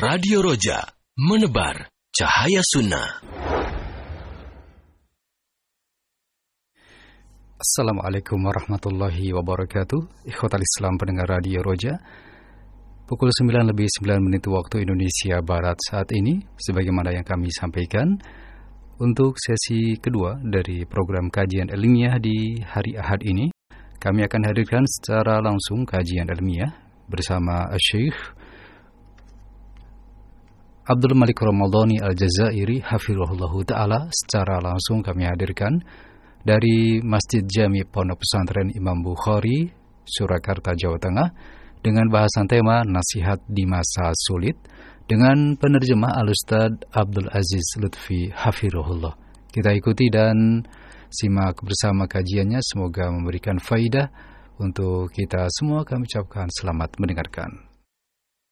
Radio Roja, menebar cahaya sunnah. Assalamualaikum warahmatullahi wabarakatuh. Ikhwatal Islam pendengar Radio Roja, pukul 9:09 waktu Indonesia Barat saat ini, sebagaimana yang kami sampaikan, untuk sesi kedua dari program kajian ilmiah di hari Ahad ini, kami akan hadirkan secara langsung kajian ilmiah bersama Syekh Abdul Malik Ramadhani Al-Jazairi hafizahullahu ta'ala. Secara langsung kami hadirkan dari Masjid Jami Pondok Pesantren Imam Bukhari, Surakarta, Jawa Tengah, dengan bahasan tema Nasihat di Masa Sulit, dengan penerjemah Al-Ustaz Abdul Aziz Lutfi hafizahullah. Kita ikuti dan simak bersama kajiannya, semoga memberikan faidah untuk kita semua. Kami ucapkan selamat mendengarkan.